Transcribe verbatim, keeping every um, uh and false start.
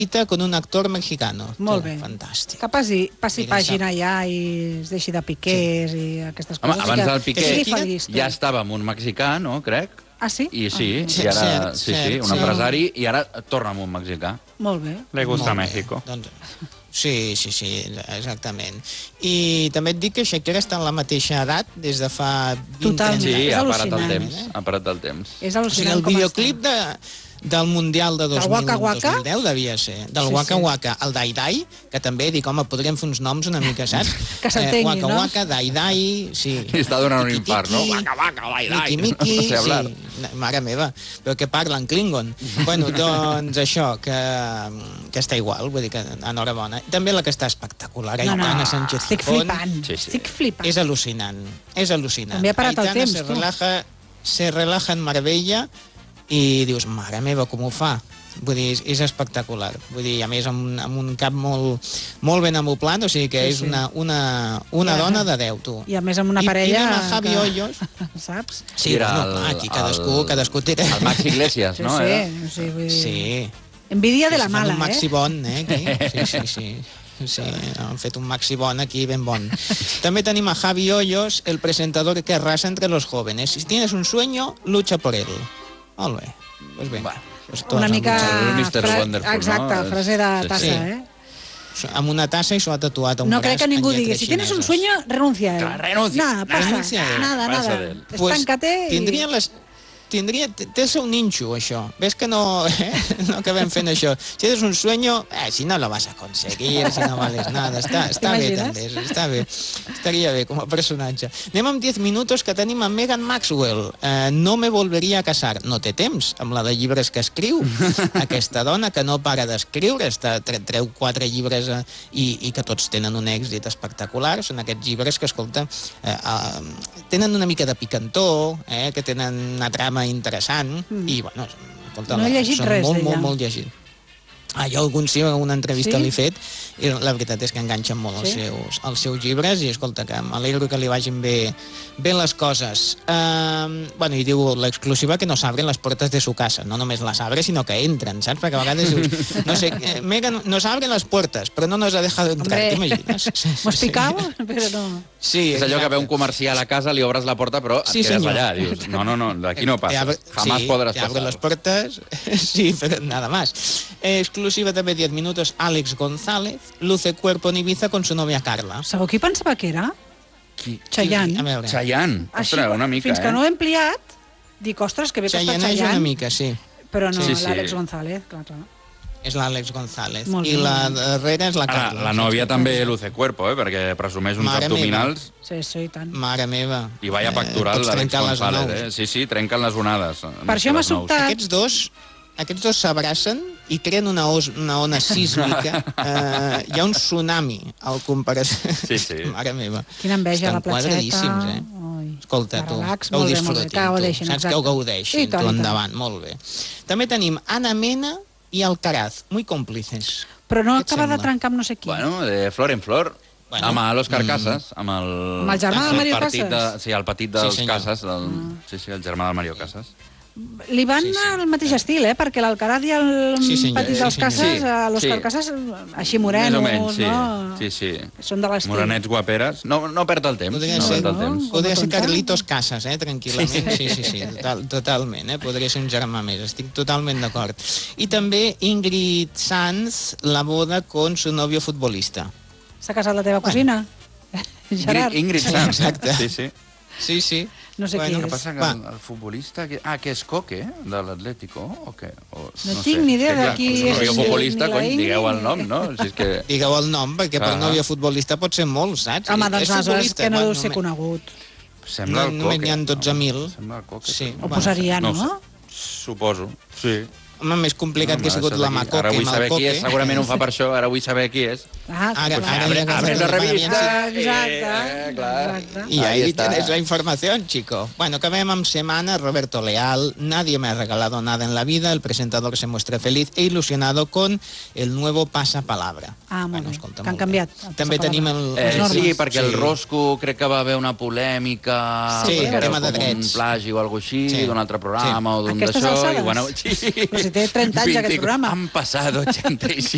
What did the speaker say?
con un actor mexicano. Molt bé. Fantàstic. Que passi, passi Mira, pàgina ja i es deixi de piquers i aquestes Home, coses. abans que, del Piqué que sigui feliç, tu. ja estava amb un mexicà, no, crec? Ah, sí? I sí, Ah. i ara, Cert, sí, sí, cert, un sí. empresari, i ara torna amb un mexicà. Molt bé. Le gusta Molt bé. México. Doncs, sí, sí, sí, exactament. I també et dic que Shakira està en la mateixa edat des de fa vint Totalment. trenta Sí, És ha parat el al·lucinant, temps, ha parat el temps. És O sigui, al·lucinant el com videoclip de, del Mundial de dos mil, Waka Waka? dos mil deu devia ser. Del Sí, Waka sí. Waka, el Dai Dai, que també dic, home, podríem fer uns noms una mica, saps? Que s'entengui, Waka no? Waka, Dai Dai, sí. I està donant un Tiki infart, no? Tiki, Waka, waka, dai, dai. Miki Miki, No sé hablar. sí. Mare meva, però que parla en Klingon. Bueno, doncs això, que, que està igual, vull dir que enhorabona. També la que està espectacular, No, no, Aitana Sánchez estic Gijón. flipant, Sí, sí. estic flipant. És al·lucinant, és al·lucinant. També ha parat el Aitana temps, se tu. relaja, se relaja en Marbella i dius, mare meva, com ho fa? Vull dir, és, és espectacular. Vull dir, a més, amb, un- amb un cap molt, molt ben amoplat, o sigui que Sí, és sí. una, una, una I a- dona de deu, tu. I a més amb una I- parella... I anem a Javi que- Hoyos. Saps? Sí, Era bueno, el- clar, aquí cadascú, el- cadascú té... El Max Iglesias, Sí, no? sí, Era? sí, vull dir... Sí. Envidia de Sí, la sí, fan mala, un maxi eh? bon, eh, aquí. Sí, sí, sí. Sí, han fet un maxi bon aquí, ben bon. També tenim a Javi Hoyos, el presentador que arrasa entre los jóvenes. Si tienes un sueño, lucha por él. Molt bé. Pues venga. Pues todos Una han mica... luchado. El mister fra- Wonderful, Exacte, no? frase de Sí, tassa, sí. eh? Amb una tassa i s'ho ha tatuat a un No braç crec que ningú en digui, lletres si tienes un xineses. sueño, renuncia a él. Clar, renuncia. Nada, pasa. Renuncia a él. Nada, Pasa nada. de él. Estàncate i... Tindria les... Tindria, té té el seu ninxo, això. Ves que no, eh? no acabem fent això. Si tienes un sueño, eh, si no lo vas a conseguir, si no vales nada. Està, està bé, també, està bé. Estaria bé, com a personatge. Anem amb diez minutos, que tenim a Megan Maxwell. Eh, no me volveria a casar. No té temps, amb la de llibres que escriu. Aquesta dona que no para d'escriure, està, tre- treu quatre llibres eh, i, i que tots tenen un èxit espectacular. Són aquests llibres que, escolta, eh, eh, tenen una mica de picantó, eh, que tenen una trama interessant, mm. i, bueno, escolta, No he llegit són res molt, d'ella. molt, molt llegit. Ah, jo algun sí, una entrevista Sí? l'he fet, i la veritat és que enganxen molt els, Sí? seus, els seus llibres, i escolta, que m'alegro que li vagin bé, bé les coses. Uh, bueno, i diu l'exclusiva que no s'abren les portes de su casa, no només les abre, sinó que entren, saps? Perquè a vegades dius, no sé, eh, Megan, nos abren les puertes, però no nos ha dejado entrar, Hombre, t'imagines? Mos picava, però no. Sí, És allò que exacte. ve un comercial a casa, li obres la porta, però et Sí, quedes senyor. allà. Dius, no, no, no, d'aquí no Te passa. abre- Jamás sí, podrás te abre pasar. las puertas, sí, pero nada más. Eh, exclusiva també diez minutos, Àlex González luce cuerpo en Ibiza con su novia Carla. Sabeu qui pensava que era? Qui? Chayanne. A veure, Chayanne. Ostres, una mica, fins que eh? no ho he ampliat, dic, ostres, que bé que està Chayanne és Chayanne, una mica, sí. però no, Sí, sí. l'Àlex González, clar, clar. És l'Àlex González. Molt I bé. la darrera és la Ara, Carla. la nòvia també luce cuerpo, eh? Perquè presumeix uns Mare meva. abdominals Sí, sí, i tant. Mare meva. i vaya pectoral pots l'Àlex trencar les González, nous. eh? Sí, sí, trenquen les onades. Per això m'ha sobtat. Aquests dos aquests dos s'abracen i creen una, os, una ona sísmica. Eh, hi ha un tsunami al comparació. Sí, sí. Mare meva. Quina enveja, Estan la platxeta. quadradíssims, eh? Ai, Escolta, tu, relax, que ho molt bé, molt bé, disfrutin, que ho tu. gaudeixin, Saps que ho exacte. gaudeixin, I tant, tu i tant. endavant, molt bé. També tenim Ana Mena i Alcaraz, muy còmplices. Però no Què et acaba de sembla? trencar amb no sé qui. Bueno, de flor en flor. Bueno, Amb l'Òscar Casas, amb el... Amb el germà del Mario partit Casas? De, sí, el petit dels Sí, senyor. Casas. Del, sí, sí, el germà del Mario Casas. Li van Sí, sí. al mateix estil, eh? Perquè l'Alcaraz i el Sí, senyor, petit sí, dels senyor. Casas, Sí, a l'Òscar sí. Casas, així morenos, Més o menys, sí. no? Sí, sí. Són de l'estil. Morenets guaperes. No, no perd el temps. Podria no ser, perd el no? temps. Podria ser Com a Carlitos Casas, eh, tranquil·lament. Sí, sí, sí, total, totalment, eh? Podria ser un germà més, estic totalment d'acord. I també Ingrid Sanz, la boda con su novio futbolista. S'ha casat la teva cosina? Gerard? Ingrid Sanz. Exacte. Sí, sí. Sí, sí. No sé Bueno, qui Què és. passa? Que Va. el, el futbolista... Que, ah, que és Coque, de l'Atlético, o què? O, No tinc ni idea És que, de clar, qui és. és, Un novio ni- futbolista, ni la cony, Ingrid, digueu el ni- nom, no? Si és que... Digueu el nom, perquè per Ah. novia futbolista pot ser molt, saps? Home, És doncs aleshores futbolista, que no bueno, deu ser només- conegut. Sembla No, el només Coque. n'hi ha dotze mil. No, sembla el Coque. Sí. Ho Bueno, posarien, no no? ho Suposo, sí. Home, més complicat No, que ha sigut m'ha la deixat aquí. Macoque Ara vull amb saber el qui Coque. és, segurament ho fa per això, ara vull saber qui és. Ah, Ara- clar. ara Abre, ja abre la agafem revista. Exacte, Eh, clar. exacte. Y ahí, Ahí está. tienes la información, chico. Bueno, acabem amb semana. Roberto Leal. Nadie me ha regalado nada en la vida. El presentador se muestra feliz e ilusionado con el nuevo pasapalabra. Ah, molt bé. escolta, Que han molt bé. canviat el També passapalabra. tenim el... Eh, normes. sí, perquè el Sí. Rosco crec que va haver una polèmica, Sí, perquè era tema de com drets. un plagi o alguna així, Sí. d'un altre programa o d'un Aquestes d'això. alçades? I, bueno, sí. Però si té trenta anys, aquest programa. Han passat ochenta y cinco